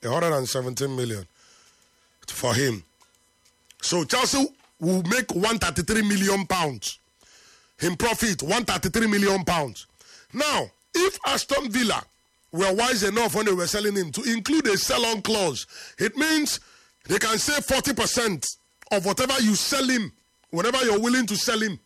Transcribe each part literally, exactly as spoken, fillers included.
one hundred seventeen million for him. So Chelsea will make one hundred thirty-three million pounds. In profit, one hundred thirty-three million pounds. Now, if Aston Villa were wise enough when they were selling him to include a sell-on clause, it means they can save forty percent of whatever you sell him, whenever you're willing to sell him.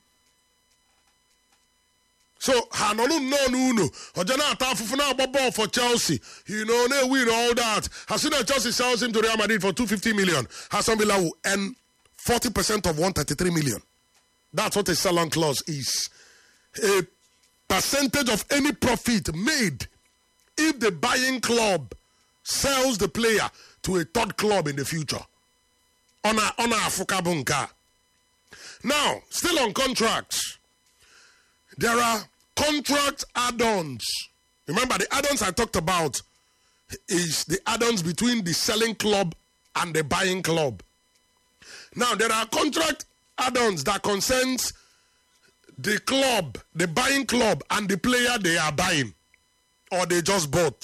So, Hanonu no no no. Ojana atafufuna ball for Chelsea. You know, they win all that. As soon as Chelsea sells him to Real Madrid for two hundred fifty million, Aston Villa will earn forty percent of one hundred thirty-three million. That's what a sell-on clause is. A percentage of any profit made if the buying club sells the player to a third club in the future. On a on a Afukabunka. Now, still on contracts. There are contract add-ons. Remember, the add-ons I talked about is the add-ons between the selling club and the buying club. Now, there are contract add-ons that concerns the club, the buying club, and the player they are buying or they just bought.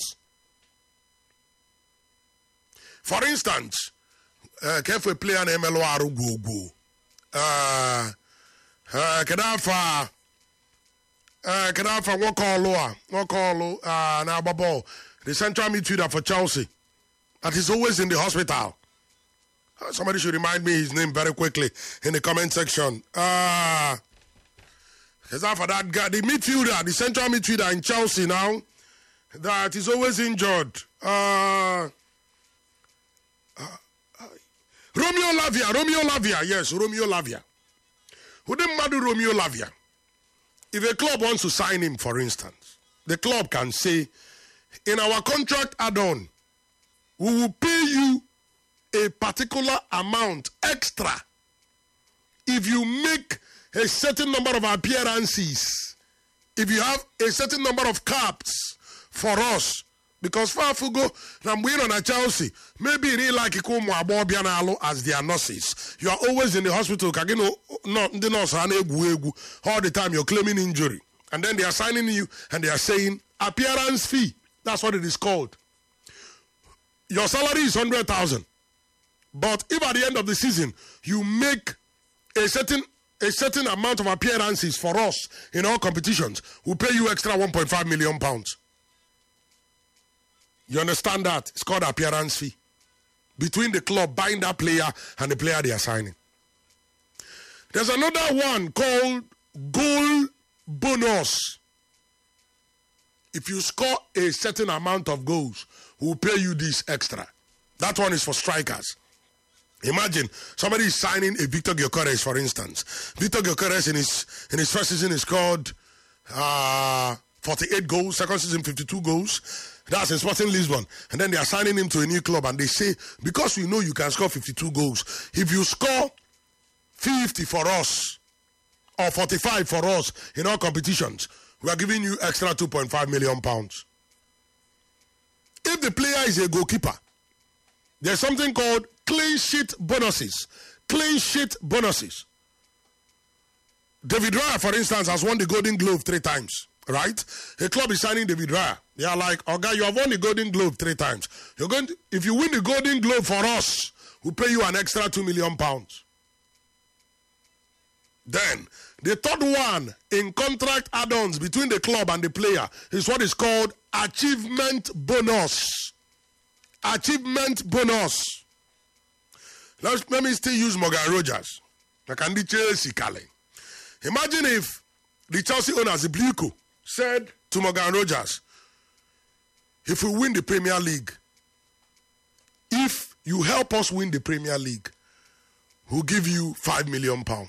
For instance, uh, careful player in M L O Arugogo. Uh, uh, Kadafa. Uh, can I have what call Loa? What call uh now ball? The central midfielder for Chelsea. That is always in the hospital. Uh, somebody should remind me his name very quickly in the comment section. Uh is that for that guy? The midfielder, the central midfielder in Chelsea now, that is always injured. Uh, uh, uh Romeo Lavia, Romeo Lavia, yes, Romeo Lavia. Who didn't matter Romeo Lavia? If a club wants to sign him, for instance, the club can say, in our contract add-on, we will pay you a particular amount extra if you make a certain number of appearances, if you have a certain number of caps for us. Because Fafugo, I'm waiting on a Chelsea. Maybe really like Ikomo as their nurses. You are always in the hospital. Not the nurse all the time. You're claiming injury, and then they are signing you, and they are saying appearance fee. That's what it is called. Your salary is hundred thousand, but if at the end of the season you make a certain a certain amount of appearances for us in all competitions, we'll pay you extra one point five million pounds. You understand that? It's called appearance fee. Between the club buying that player and the player they are signing. There's another one called goal bonus. If you score a certain amount of goals, we'll pay you this extra. That one is for strikers. Imagine somebody is signing a Victor Gyökeres, for instance. Victor Gyökeres in his in his first season is scored uh, forty-eight goals, second season fifty-two goals. That's in Sporting Lisbon. And then they are signing him to a new club, and they say, because we know you can score fifty-two goals, if you score fifty for us or forty-five for us in all competitions, we are giving you extra two point five million pounds. If the player is a goalkeeper, there's something called clean sheet bonuses. Clean sheet bonuses. David Raya, for instance, has won the Golden Glove three times. Right? A club is signing David Raya. They are like, okay, you have won the Golden Glove three times. You're going to, if you win the Golden Glove for us, we'll pay you an extra two million pounds. Then, the third one in contract add-ons between the club and the player is what is called achievement bonus. Achievement bonus. Let's, let me still use Morgan Rogers. Imagine if the Chelsea owners, the Blico, said to Morgan Rogers, if we win the Premier League, if you help us win the Premier League, we'll give you five million pounds.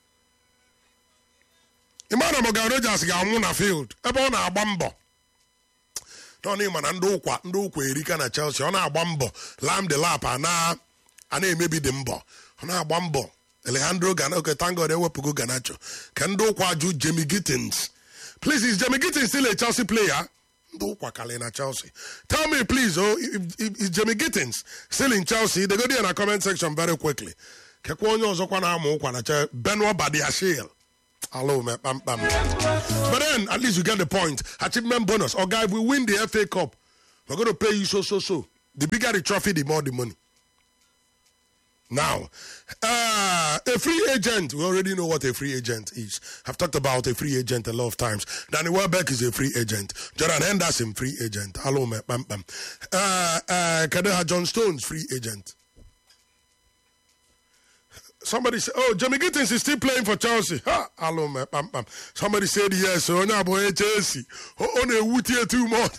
Imagine Morgan Rogers ga na field. Ebe ọ na-agba mbọ. Don't even na ndị ụkwa ndị ụkwa erika na Chelsea. Ọ na-agba mbọ. Lam the lap ana ana emebi dị mbọ. Ọ na-agba mbọ. Alejandro Garnacho. Okay, thank God ewepụgo Garnacho. Ka ndị ụkwa jụ Jamie Gittins. Please, is Jamie Gittins still a Chelsea player? Ndị ụkwa kale na Chelsea. Tell me please, oh, if, if, is Jamie Gittins still in Chelsea? They go there in the comment section very quickly. Kekwa onye ọzọkwa na-amụ ụkwa na Chelsea. Benoit Badiashile. Hello, man. Bam, bam. But then, at least you get the point. Achievement bonus. Or guy, if we win the F A Cup, we're going to pay you so, so, so. The bigger the trophy, the more the money. Now, uh, a free agent, we already know what a free agent is. I've talked about a free agent a lot of times. Danny Welbeck is a free agent. Jordan Henderson, free agent. Hello, man. Bam, bam. Uh, uh, Kadeha John Stones, free agent. Somebody said, oh, Jamie Gittins is still playing for Chelsea. Ha, hello, man. Bam, bam. Somebody said yes. So, now, boy, Chelsea. Oh, on a wood here too much.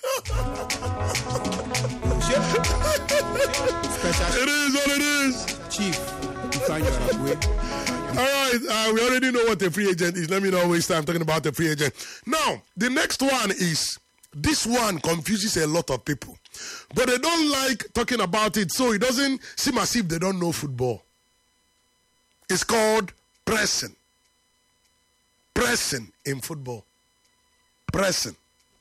It is what it is. Chief, all right, uh, we already know what a free agent is. Let me not waste time talking about the free agent. Now, the next one is, this one confuses a lot of people. But they don't like talking about it, so it doesn't seem as if they don't know football. It's called pressing. Pressing in football. Pressing.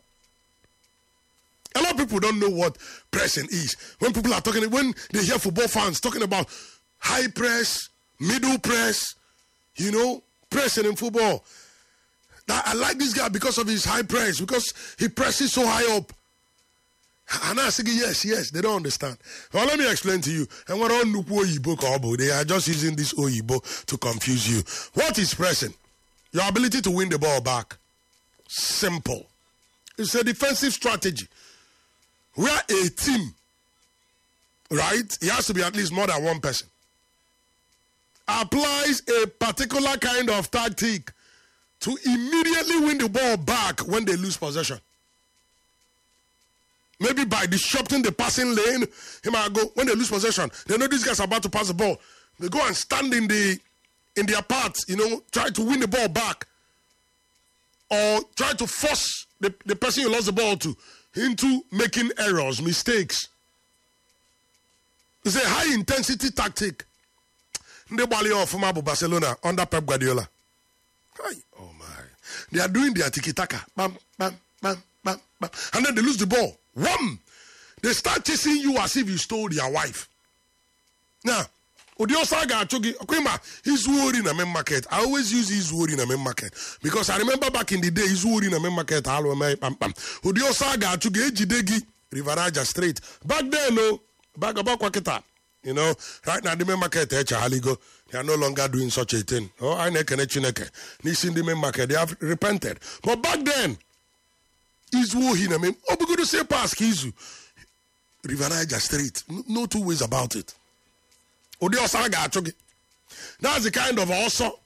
A lot of people don't know what pressing is. When people are talking, when they hear football fans talking about high press, middle press, you know, pressing in football. Now, I like this guy because of his high press, because he presses so high up. And I say, yes, yes, they don't understand. Well, let me explain to you. And what on Oyibo, they are just using this Oyibo to confuse you. What is pressing? Your ability to win the ball back. Simple. It's a defensive strategy. We are a team, right? It has to be at least more than one person. Applies a particular kind of tactic to immediately win the ball back when they lose possession. Maybe by disrupting the passing lane, he might go, when they lose possession, they know these guys are about to pass the ball. They go and stand in the in their parts, you know, try to win the ball back. Or try to force the, the person you lost the ball to into making errors, mistakes. It's a high intensity tactic. They bally off from Barcelona under Pep Guardiola. Oh my. They are doing their tiki-taka. Bam, bam, bam, bam, bam. And then they lose the ball. Wham! They start chasing you as if you stole their wife. Now, Odiosaga Achogi, Okwima, he's worried in a main market. I always use his word in a main market. Because I remember back in the day, he's worried in a main market. Odiosaga Achogi, Ejidegi, Riveraja Street. Back then, no, back about Kwaketa. You know, right now the main market, they are no longer doing such a thing. Oh, I neke nechineke. This in the main market, they have repented. But back then, he's worried in a main. Oh, we're going to say pass Kizu. Riveraja Street. No two ways about it. That's the kind of also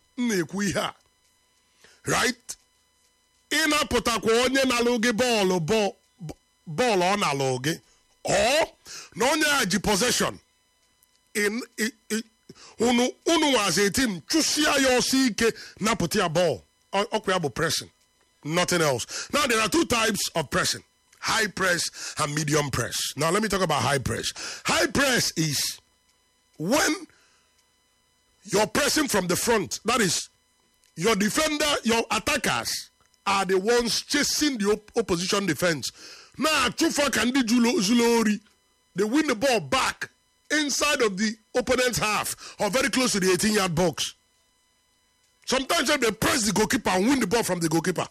right? In a potakwonye naloge ball ball ball on aloge or no nyaji possession in unu unu as a team chusia your sike na potia ball or okwabo pressing, nothing else. Now there are two types of pressing: high press and medium press. Now let me talk about high press. High press is when you're pressing from the front, that is, your defender, your attackers are the ones chasing the op- opposition defense. Now, Chufa Kandi Zulori, they win the ball back inside of the opponent's half or very close to the eighteen-yard box. Sometimes they press the goalkeeper and win the ball from the goalkeeper.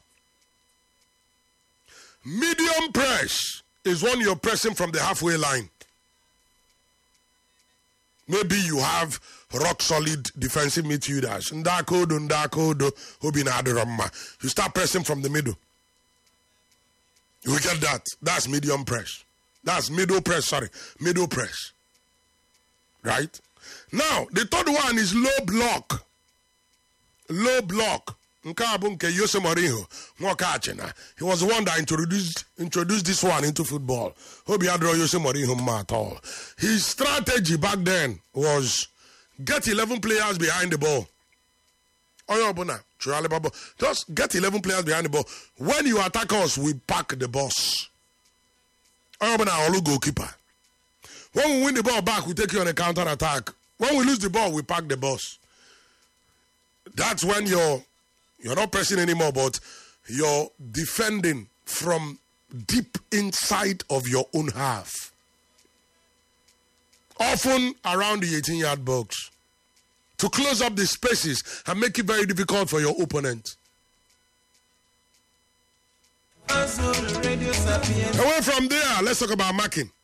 Medium press is when you're pressing from the halfway line. Maybe you have rock solid defensive midfielders. Ndakodo, Ndakodo, Obinaderama. You start pressing from the middle. You get that. That's medium press. That's middle press, sorry. Middle press. Right? Now, the third one is low block. Low block. Nkabunke Jose Mourinho. He was the one that introduced introduced this one into football. Obiadro Jose Mourinho at all. His strategy back then was get eleven players behind the ball. Just get eleven players behind the ball. When you attack us, we pack the boss. Goalkeeper. When we win the ball back, we take you on a counter attack. When we lose the ball, we pack the boss. That's when you're You're not pressing anymore, but you're defending from deep inside of your own half. Often around the eighteen-yard box. To close up the spaces and make it very difficult for your opponent. Away from there, let's talk about marking.